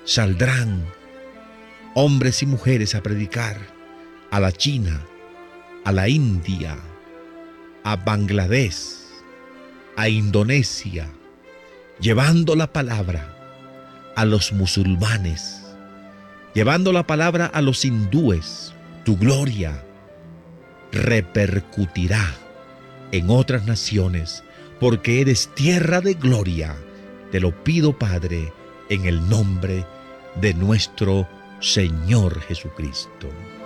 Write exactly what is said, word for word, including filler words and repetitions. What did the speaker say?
saldrán hombres y mujeres a predicar a la China, a la India, a Bangladesh, a Indonesia, llevando la palabra a los musulmanes, llevando la palabra a los hindúes. Tu gloria repercutirá en otras naciones, porque eres tierra de gloria. Te lo pido, Padre, en el nombre de nuestro Señor Jesucristo.